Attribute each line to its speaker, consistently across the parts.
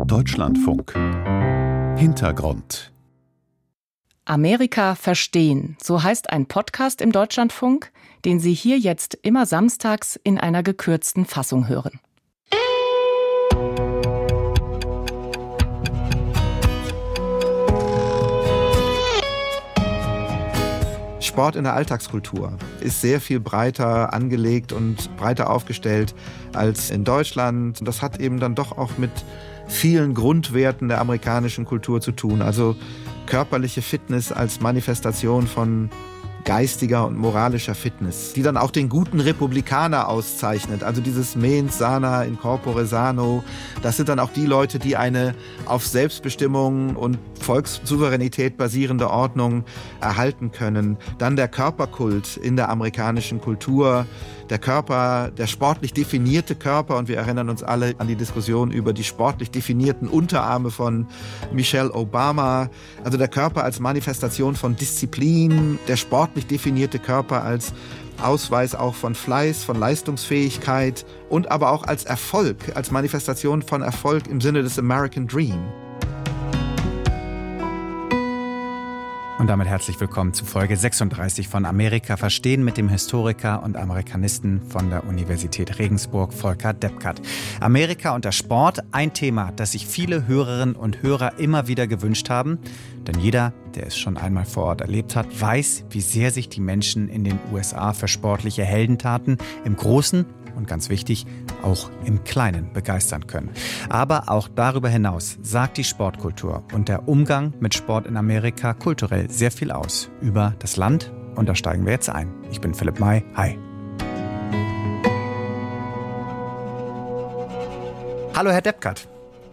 Speaker 1: Deutschlandfunk. Hintergrund.
Speaker 2: Amerika verstehen, so heißt ein Podcast im Deutschlandfunk, den Sie hier jetzt immer samstags in einer gekürzten Fassung hören.
Speaker 3: Sport in der Alltagskultur ist sehr viel breiter angelegt und breiter aufgestellt als in Deutschland. Das hat eben dann doch auch mit vielen Grundwerten der amerikanischen Kultur zu tun. Also körperliche Fitness als Manifestation von geistiger und moralischer Fitness, die dann auch den guten Republikaner auszeichnet. Also dieses mens sana in corpore sano, das sind dann auch die Leute, die eine auf Selbstbestimmung und Volkssouveränität basierende Ordnung erhalten können. Dann der Körperkult in der amerikanischen Kultur, der Körper, der sportlich definierte Körper, und wir erinnern uns alle an die Diskussion über die sportlich definierten Unterarme von Michelle Obama. Also der Körper als Manifestation von Disziplin, der sportlich definierte Körper als Ausweis auch von Fleiß, von Leistungsfähigkeit und aber auch als Erfolg, als Manifestation von Erfolg im Sinne des American Dream.
Speaker 4: Und damit herzlich willkommen zu Folge 36 von Amerika verstehen mit dem Historiker und Amerikanisten von der Universität Regensburg, Volker Deppkart. Amerika und der Sport, ein Thema, das sich viele Hörerinnen und Hörer immer wieder gewünscht haben. Denn jeder, der es schon einmal vor Ort erlebt hat, weiß, wie sehr sich die Menschen in den USA für sportliche Heldentaten im Großen und ganz wichtig, auch im Kleinen begeistern können. Aber auch darüber hinaus sagt die Sportkultur und der Umgang mit Sport in Amerika kulturell sehr viel aus über das Land. Und da steigen wir jetzt ein. Ich bin Philipp May. Hi. Hallo, Herr Deppkart.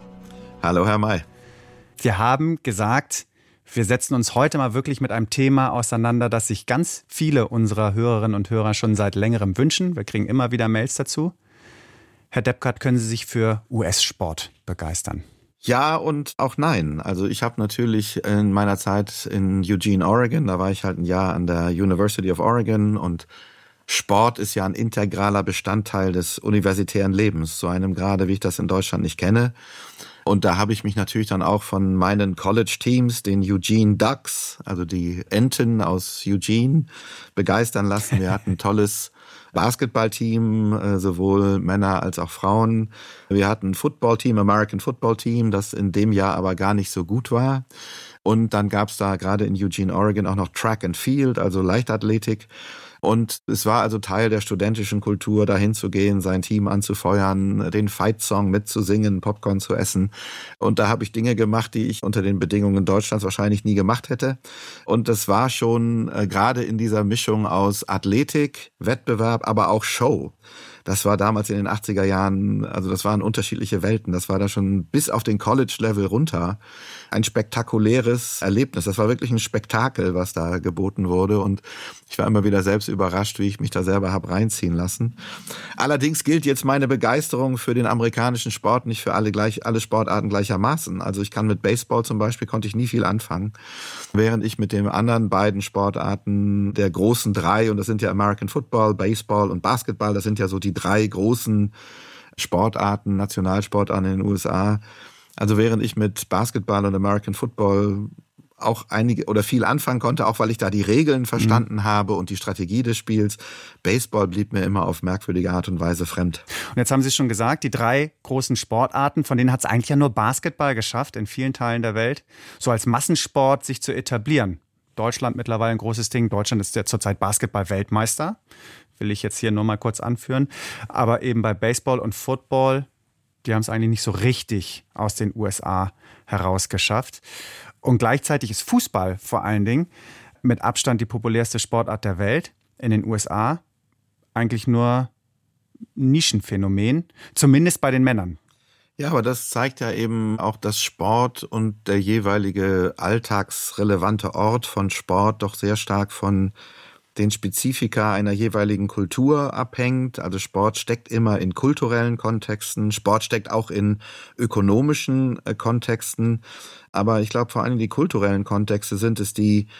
Speaker 3: Hallo, Herr May.
Speaker 4: Sie haben gesagt, wir setzen uns heute mal wirklich mit einem Thema auseinander, das sich ganz viele unserer Hörerinnen und Hörer schon seit längerem wünschen. Wir kriegen immer wieder Mails dazu. Herr Deppkart, können Sie sich für US-Sport begeistern?
Speaker 3: Ja und auch nein. Also ich habe natürlich in meiner Zeit in Eugene, Oregon, da war ich halt ein Jahr an der University of Oregon, und Sport ist ja ein integraler Bestandteil des universitären Lebens, zu einem Grade, wie ich das in Deutschland nicht kenne. Und da habe ich mich natürlich dann auch von meinen College-Teams, den Eugene Ducks, also die Enten aus Eugene, begeistern lassen. Wir hatten ein tolles Basketballteam, sowohl Männer als auch Frauen. Wir hatten ein Footballteam, American Football Team, das in dem Jahr aber gar nicht so gut war. Und dann gab es da gerade in Eugene, Oregon auch noch Track and Field, also Leichtathletik. Und es war also Teil der studentischen Kultur, dahin zu gehen, sein Team anzufeuern, den Fight-Song mitzusingen, Popcorn zu essen. Und da habe ich Dinge gemacht, die ich unter den Bedingungen Deutschlands wahrscheinlich nie gemacht hätte. Und das war schon gerade in dieser Mischung aus Athletik, Wettbewerb, aber auch Show. Das war damals in den 80er Jahren, also das waren unterschiedliche Welten. Das war da schon bis auf den College-Level runter ein spektakuläres Erlebnis. Das war wirklich ein Spektakel, was da geboten wurde. Und ich war immer wieder selbst überrascht, wie ich mich da selber habe reinziehen lassen. Allerdings gilt jetzt meine Begeisterung für den amerikanischen Sport nicht für alle Sportarten gleichermaßen. Also ich kann mit Baseball zum Beispiel, konnte ich nie viel anfangen. Während ich mit den anderen beiden Sportarten der großen drei, und das sind ja American Football, Baseball und Basketball, das sind ja so die drei großen Sportarten, Nationalsportarten in den USA. Also während ich mit Basketball und American Football auch einige oder viel anfangen konnte, auch weil ich da die Regeln verstanden habe und die Strategie des Spiels. Baseball blieb mir immer auf merkwürdige Art und Weise fremd.
Speaker 4: Und jetzt haben Sie schon gesagt, die drei großen Sportarten, von denen hat es eigentlich ja nur Basketball geschafft, in vielen Teilen der Welt, so als Massensport sich zu etablieren. Deutschland mittlerweile ein großes Ding. Deutschland ist ja zurzeit Basketball-Weltmeister. Will ich jetzt hier nur mal kurz anführen. Aber eben bei Baseball und Football, die haben es eigentlich nicht so richtig aus den USA herausgeschafft. Und gleichzeitig ist Fußball vor allen Dingen mit Abstand die populärste Sportart der Welt. In den USA eigentlich nur ein Nischenphänomen, zumindest bei den Männern.
Speaker 3: Ja, aber das zeigt ja eben auch, dass Sport und der jeweilige alltagsrelevante Ort von Sport doch sehr stark von den Spezifika einer jeweiligen Kultur abhängt. Also Sport steckt immer in kulturellen Kontexten, Sport steckt auch in ökonomischen Kontexten. Aber ich glaube, vor allem die kulturellen Kontexte sind es, die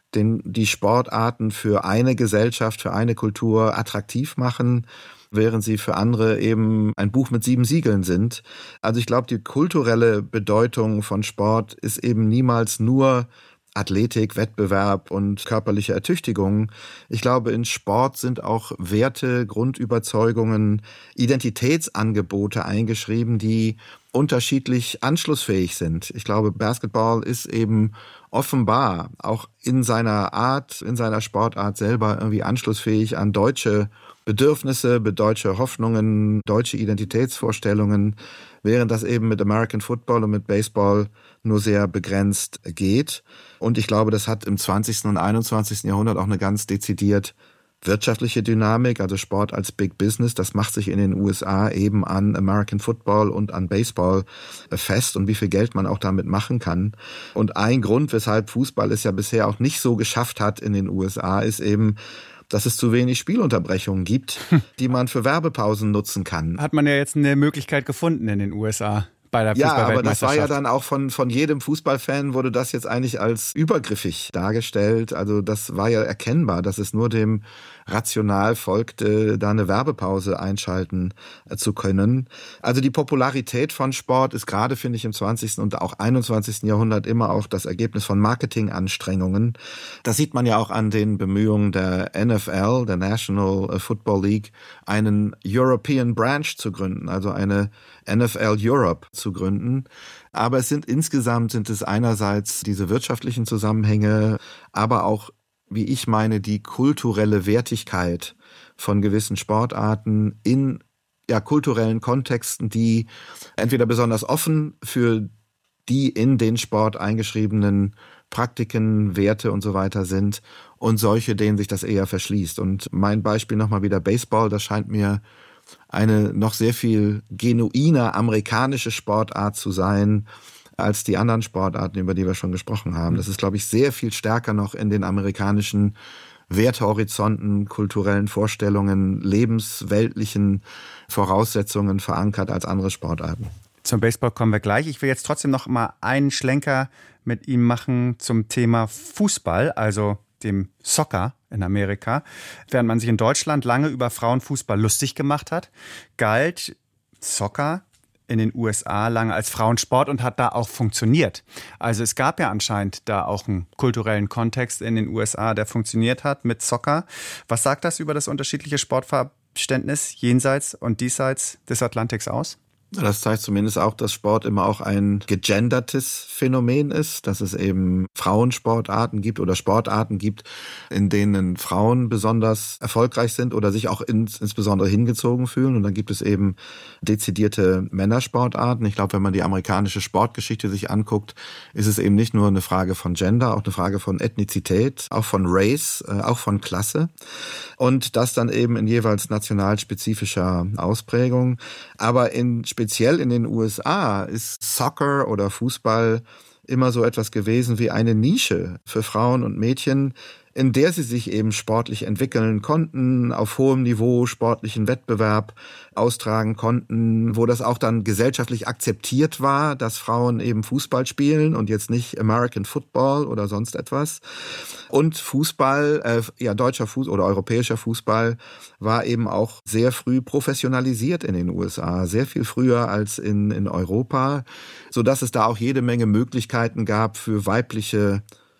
Speaker 3: die Sportarten für eine Gesellschaft, für eine Kultur attraktiv machen, während sie für andere eben ein Buch mit 7 Siegeln sind. Also ich glaube, die kulturelle Bedeutung von Sport ist eben niemals nur Athletik, Wettbewerb und körperliche Ertüchtigung. Ich glaube, in Sport sind auch Werte, Grundüberzeugungen, Identitätsangebote eingeschrieben, die unterschiedlich anschlussfähig sind. Ich glaube, Basketball ist eben offenbar auch in seiner Art, in seiner Sportart selber irgendwie anschlussfähig an deutsche Bedürfnisse, deutsche Hoffnungen, deutsche Identitätsvorstellungen, während das eben mit American Football und mit Baseball nur sehr begrenzt geht. Und ich glaube, das hat im 20. und 21. Jahrhundert auch eine ganz dezidiert wirtschaftliche Dynamik, also Sport als Big Business, das macht sich in den USA eben an American Football und an Baseball fest und wie viel Geld man auch damit machen kann. Und ein Grund, weshalb Fußball es ja bisher auch nicht so geschafft hat in den USA, ist eben, dass es zu wenig Spielunterbrechungen gibt, die man für Werbepausen nutzen kann.
Speaker 4: Hat man ja jetzt eine Möglichkeit gefunden in den USA. Bei der
Speaker 3: Ja, aber das war ja
Speaker 4: Fußball-Weltmeisterschaft.
Speaker 3: dann auch von jedem Fußballfan wurde das jetzt eigentlich als übergriffig dargestellt. Also das war ja erkennbar, dass es nur dem rational folgte, da eine Werbepause einschalten zu können. Also die Popularität von Sport ist gerade, finde ich, im 20. und auch 21. Jahrhundert immer auch das Ergebnis von Marketinganstrengungen. Das sieht man ja auch an den Bemühungen der NFL, der National Football League, einen European Branch zu gründen, also eine NFL Europe zu gründen. Aber insgesamt sind es einerseits diese wirtschaftlichen Zusammenhänge, aber auch, wie ich meine, die kulturelle Wertigkeit von gewissen Sportarten in kulturellen Kontexten, die entweder besonders offen für die in den Sport eingeschriebenen Praktiken, Werte und so weiter sind und solche, denen sich das eher verschließt. Und mein Beispiel nochmal wieder Baseball, das scheint mir eine noch sehr viel genuiner amerikanische Sportart zu sein als die anderen Sportarten, über die wir schon gesprochen haben. Das ist, glaube ich, sehr viel stärker noch in den amerikanischen Werthorizonten, kulturellen Vorstellungen, lebensweltlichen Voraussetzungen verankert als andere Sportarten.
Speaker 4: Zum Baseball kommen wir gleich. Ich will jetzt trotzdem noch mal einen Schlenker mit ihm machen zum Thema Fußball, also dem Soccer in Amerika. Während man sich in Deutschland lange über Frauenfußball lustig gemacht hat, galt Soccer in den USA lange als Frauensport und hat da auch funktioniert. Also es gab ja anscheinend da auch einen kulturellen Kontext in den USA, der funktioniert hat mit Soccer. Was sagt das über das unterschiedliche Sportverständnis jenseits und diesseits des Atlantiks aus?
Speaker 3: Das zeigt zumindest auch, dass Sport immer auch ein gegendertes Phänomen ist, dass es eben Frauensportarten gibt oder Sportarten gibt, in denen Frauen besonders erfolgreich sind oder sich auch insbesondere hingezogen fühlen. Und dann gibt es eben dezidierte Männersportarten. Ich glaube, wenn man die amerikanische Sportgeschichte sich anguckt, ist es eben nicht nur eine Frage von Gender, auch eine Frage von Ethnizität, auch von Race, auch von Klasse. Und das dann eben in jeweils nationalspezifischer Ausprägung. Aber speziell in den USA ist Soccer oder Fußball immer so etwas gewesen wie eine Nische für Frauen und Mädchen, in der sie sich eben sportlich entwickeln konnten, auf hohem Niveau sportlichen Wettbewerb austragen konnten, wo das auch dann gesellschaftlich akzeptiert war, dass Frauen eben Fußball spielen und jetzt nicht American Football oder sonst etwas. Und Fußball, deutscher Fußball oder europäischer Fußball war eben auch sehr früh professionalisiert in den USA, sehr viel früher als in Europa, sodass es da auch jede Menge Möglichkeiten gab für weibliche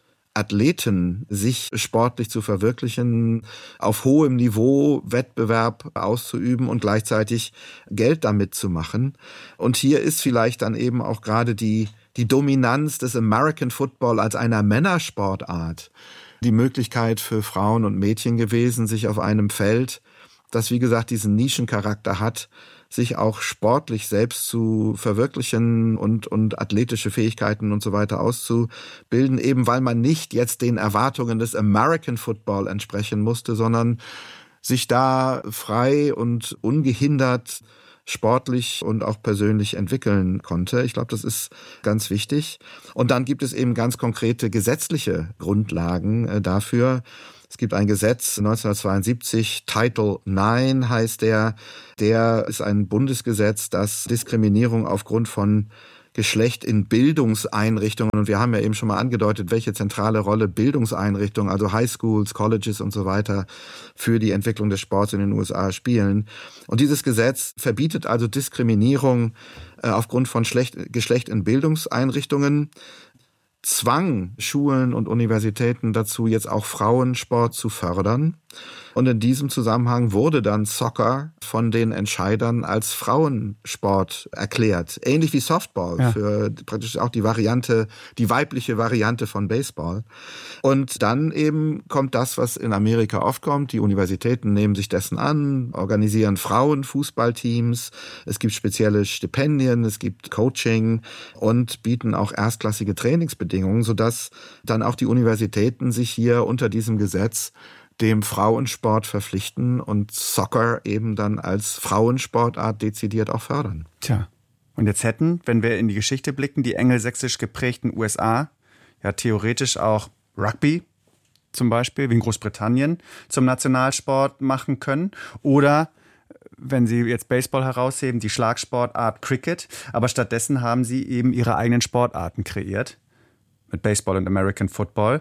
Speaker 3: Athleten, sich sportlich zu verwirklichen, auf hohem Niveau Wettbewerb auszuüben und gleichzeitig Geld damit zu machen. Und hier ist vielleicht dann eben auch gerade die Dominanz des American Football als einer Männersportart die Möglichkeit für Frauen und Mädchen gewesen, sich auf einem Feld, das wie gesagt diesen Nischencharakter hat, sich auch sportlich selbst zu verwirklichen und athletische Fähigkeiten und so weiter auszubilden, eben weil man nicht jetzt den Erwartungen des American Football entsprechen musste, sondern sich da frei und ungehindert sportlich und auch persönlich entwickeln konnte. Ich glaube, das ist ganz wichtig. Und dann gibt es eben ganz konkrete gesetzliche Grundlagen dafür. Es gibt ein Gesetz 1972, Title IX heißt der ist ein Bundesgesetz, das Diskriminierung aufgrund von Geschlecht in Bildungseinrichtungen. Und wir haben ja eben schon mal angedeutet, welche zentrale Rolle Bildungseinrichtungen, also Highschools, Colleges und so weiter, für die Entwicklung des Sports in den USA spielen. Und dieses Gesetz verbietet also Diskriminierung aufgrund von Geschlecht in Bildungseinrichtungen, zwang Schulen und Universitäten dazu, jetzt auch Frauensport zu fördern. Und in diesem Zusammenhang wurde dann Soccer von den Entscheidern als Frauensport erklärt. Ähnlich wie Softball, für praktisch auch die weibliche Variante von Baseball. Und dann eben kommt das, was in Amerika oft kommt. Die Universitäten nehmen sich dessen an, organisieren Frauenfußballteams. Es gibt spezielle Stipendien, es gibt Coaching und bieten auch erstklassige Trainingsbedingungen, sodass dann auch die Universitäten sich hier unter diesem Gesetz dem Frauensport verpflichten und Soccer eben dann als Frauensportart dezidiert auch fördern.
Speaker 4: Tja, und jetzt hätten, wenn wir in die Geschichte blicken, die engelsächsisch geprägten USA ja theoretisch auch Rugby zum Beispiel, wie in Großbritannien, zum Nationalsport machen können. Oder, wenn Sie jetzt Baseball herausheben, die Schlagsportart Cricket. Aber stattdessen haben sie eben ihre eigenen Sportarten kreiert. Mit Baseball und American Football.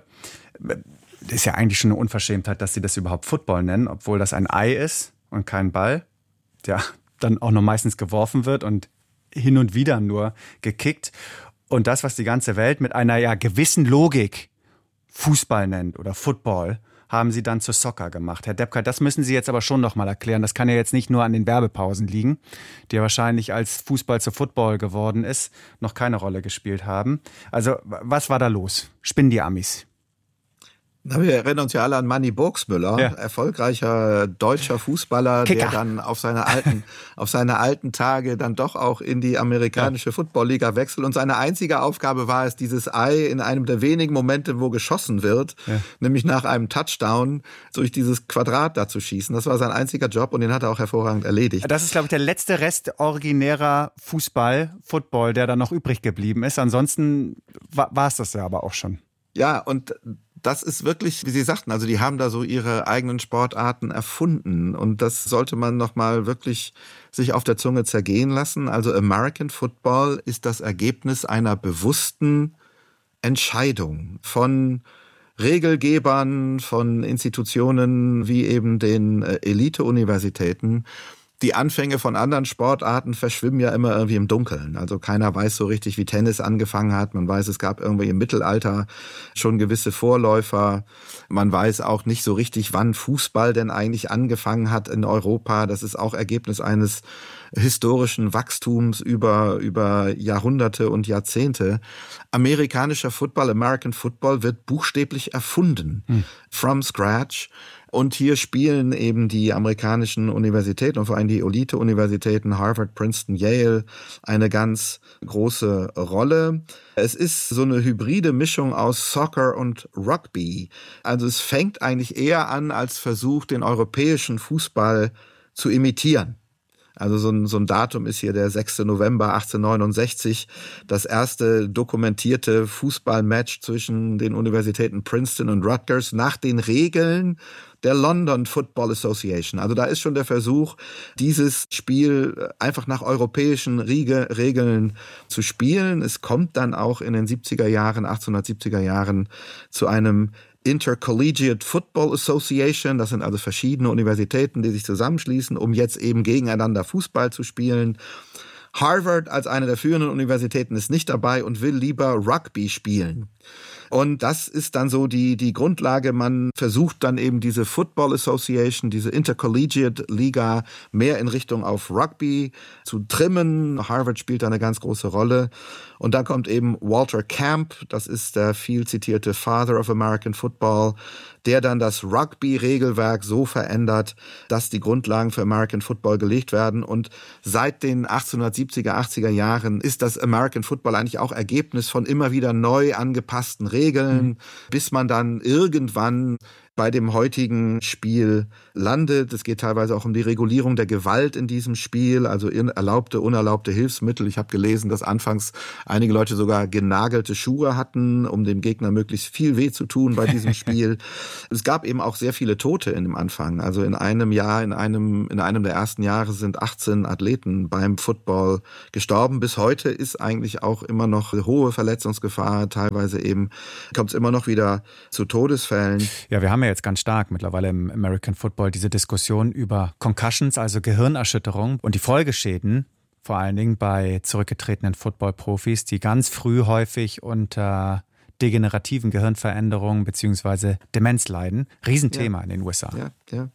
Speaker 4: Das ist ja eigentlich schon eine Unverschämtheit, dass sie das überhaupt Football nennen, obwohl das ein Ei ist und kein Ball, der dann auch noch meistens geworfen wird und hin und wieder nur gekickt. Und das, was die ganze Welt mit einer ja gewissen Logik Fußball nennt oder Football, haben sie dann zu Soccer gemacht. Herr Deppkart, das müssen Sie jetzt aber schon noch mal erklären. Das kann ja jetzt nicht nur an den Werbepausen liegen, die wahrscheinlich, als Fußball zu Football geworden ist, noch keine Rolle gespielt haben. Also, was war da los? Spinnen die Amis?
Speaker 3: Na, wir erinnern uns ja alle an Manny Burgsmüller, erfolgreicher deutscher Fußballer,
Speaker 4: Kicker,
Speaker 3: der dann auf seine alten Tage dann doch auch in die amerikanische Footballliga wechselt. Und seine einzige Aufgabe war es, dieses Ei in einem der wenigen Momente, wo geschossen wird, nämlich nach einem Touchdown, durch dieses Quadrat da zu schießen. Das war sein einziger Job und den hat er auch hervorragend erledigt.
Speaker 4: Das ist, glaube ich, der letzte Rest originärer Football, der da noch übrig geblieben ist. Ansonsten war es das ja aber auch schon.
Speaker 3: Ja, und das ist wirklich, wie Sie sagten, also die haben da so ihre eigenen Sportarten erfunden und das sollte man nochmal wirklich sich auf der Zunge zergehen lassen. Also American Football ist das Ergebnis einer bewussten Entscheidung von Regelgebern, von Institutionen wie eben den Elite-Universitäten. Die Anfänge von anderen Sportarten verschwimmen ja immer irgendwie im Dunkeln. Also keiner weiß so richtig, wie Tennis angefangen hat. Man weiß, es gab irgendwie im Mittelalter schon gewisse Vorläufer. Man weiß auch nicht so richtig, wann Fußball denn eigentlich angefangen hat in Europa. Das ist auch Ergebnis eines historischen Wachstums über Jahrhunderte und Jahrzehnte. Amerikanischer Football, American Football wird buchstäblich erfunden. From scratch. Und hier spielen eben die amerikanischen Universitäten und vor allem die Elite-Universitäten Harvard, Princeton, Yale eine ganz große Rolle. Es ist so eine hybride Mischung aus Soccer und Rugby. Also es fängt eigentlich eher an als Versuch, den europäischen Fußball zu imitieren. Also so ein Datum ist hier der 6. November 1869, das erste dokumentierte Fußballmatch zwischen den Universitäten Princeton und Rutgers nach den Regeln der London Football Association. Also da ist schon der Versuch, dieses Spiel einfach nach europäischen Regeln zu spielen. Es kommt dann auch in den 1870er Jahren zu einem Intercollegiate Football Association, das sind also verschiedene Universitäten, die sich zusammenschließen, um jetzt eben gegeneinander Fußball zu spielen. Harvard als eine der führenden Universitäten ist nicht dabei und will lieber Rugby spielen. Und das ist dann so die Grundlage. Man versucht dann eben diese Football Association, diese Intercollegiate Liga mehr in Richtung auf Rugby zu trimmen. Harvard spielt da eine ganz große Rolle. Und dann kommt eben Walter Camp, das ist der viel zitierte Father of American Football, der dann das Rugby-Regelwerk so verändert, dass die Grundlagen für American Football gelegt werden. Und seit den 1870er, 80er Jahren ist das American Football eigentlich auch Ergebnis von immer wieder neu angepassten Regeln, bis man dann irgendwann bei dem heutigen Spiel landet. Es geht teilweise auch um die Regulierung der Gewalt in diesem Spiel, also erlaubte, unerlaubte Hilfsmittel. Ich habe gelesen, dass anfangs einige Leute sogar genagelte Schuhe hatten, um dem Gegner möglichst viel weh zu tun bei diesem Spiel. Es gab eben auch sehr viele Tote in dem Anfang. Also in einem Jahr, in einem der ersten Jahre sind 18 Athleten beim Football gestorben. Bis heute ist eigentlich auch immer noch hohe Verletzungsgefahr. Teilweise eben kommt es immer noch wieder zu Todesfällen.
Speaker 4: Ja, wir haben ja jetzt ganz stark mittlerweile im American Football diese Diskussion über Concussions, also Gehirnerschütterung und die Folgeschäden, vor allen Dingen bei zurückgetretenen Football-Profis, die ganz früh häufig unter degenerativen Gehirnveränderungen bzw. Demenz leiden. Riesenthema in den USA.
Speaker 3: Ja.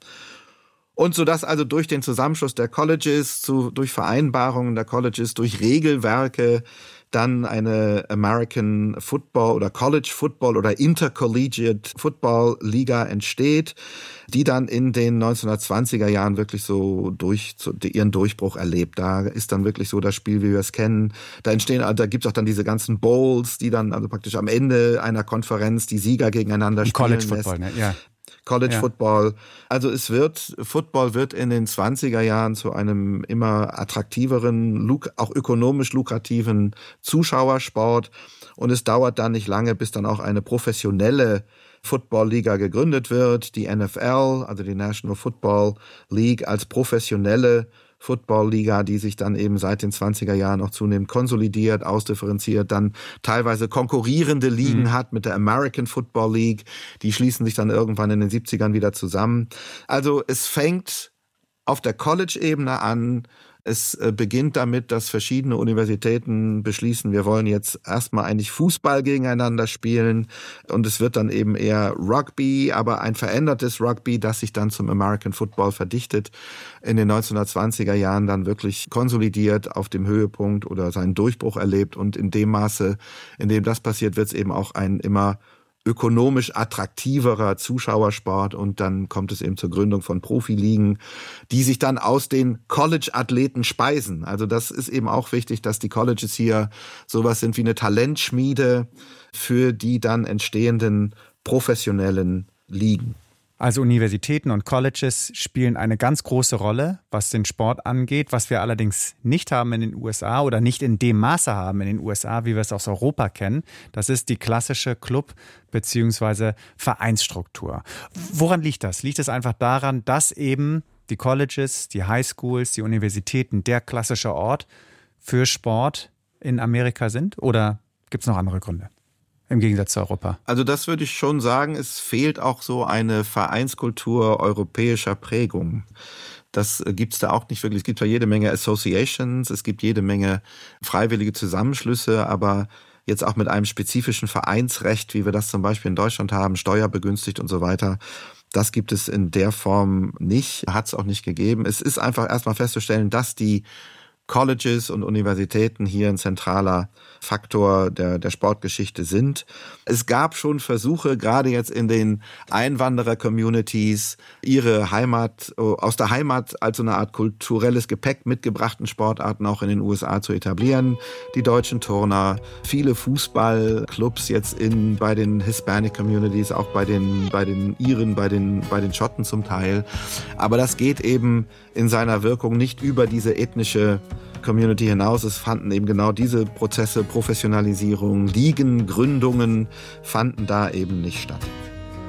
Speaker 3: Und so dass also durch den Zusammenschluss der Colleges, durch Vereinbarungen der Colleges, durch Regelwerke dann eine American Football oder College Football oder Intercollegiate Football Liga entsteht, die dann in den 1920er Jahren wirklich so ihren Durchbruch erlebt. Da ist dann wirklich so das Spiel, wie wir es kennen. Da gibt es auch dann diese ganzen Bowls, die dann also praktisch am Ende einer Konferenz die Sieger gegeneinander spielen
Speaker 4: College Football, ne? Ja.
Speaker 3: College Football. Also Football wird in den 20er Jahren zu einem immer attraktiveren, auch ökonomisch lukrativen Zuschauersport. Und es dauert dann nicht lange, bis dann auch eine professionelle Football-Liga gegründet wird. Die NFL, also die National Football League, als professionelle Football-Liga, die sich dann eben seit den 20er Jahren auch zunehmend konsolidiert, ausdifferenziert, dann teilweise konkurrierende Ligen hat mit der American Football League. Die schließen sich dann irgendwann in den 70ern wieder zusammen. Also es fängt auf der College-Ebene an. Es beginnt damit, dass verschiedene Universitäten beschließen, wir wollen jetzt erstmal eigentlich Fußball gegeneinander spielen. Und es wird dann eben eher Rugby, aber ein verändertes Rugby, das sich dann zum American Football verdichtet, in den 1920er Jahren dann wirklich konsolidiert auf dem Höhepunkt oder seinen Durchbruch erlebt. Und in dem Maße, in dem das passiert, wird es eben auch ein immer ökonomisch attraktiverer Zuschauersport und dann kommt es eben zur Gründung von Profiligen, die sich dann aus den College-Athleten speisen. Also das ist eben auch wichtig, dass die Colleges hier sowas sind wie eine Talentschmiede für die dann entstehenden professionellen Ligen.
Speaker 4: Also Universitäten und Colleges spielen eine ganz große Rolle, was den Sport angeht. Was wir allerdings nicht haben in den USA oder nicht in dem Maße haben in den USA, wie wir es aus Europa kennen, das ist die klassische Club- bzw. Vereinsstruktur. Woran liegt das? Liegt es einfach daran, dass eben die Colleges, die Highschools, die Universitäten der klassische Ort für Sport in Amerika sind? Oder gibt es noch andere Gründe? Im Gegensatz zu Europa.
Speaker 3: Also das würde ich schon sagen, es fehlt auch so eine Vereinskultur europäischer Prägung. Das gibt's da auch nicht wirklich. Es gibt ja jede Menge Associations, es gibt jede Menge freiwillige Zusammenschlüsse, aber jetzt auch mit einem spezifischen Vereinsrecht, wie wir das zum Beispiel in Deutschland haben, steuerbegünstigt und so weiter. Das gibt es in der Form nicht, hat es auch nicht gegeben. Es ist einfach erstmal festzustellen, dass die Colleges und Universitäten hier ein zentraler Faktor der Sportgeschichte sind. Es gab schon Versuche, gerade jetzt in den Einwanderer-Communities, ihre Heimat, aus der Heimat als so eine Art kulturelles Gepäck mitgebrachten Sportarten auch in den USA zu etablieren. Die deutschen Turner, viele Fußballclubs jetzt bei den Hispanic Communities, auch bei den Iren, bei den Schotten zum Teil. Aber das geht eben in seiner Wirkung nicht über diese ethnische Community hinaus. Es fanden eben genau diese Prozesse, Professionalisierung, Ligen, Gründungen fanden da eben nicht statt.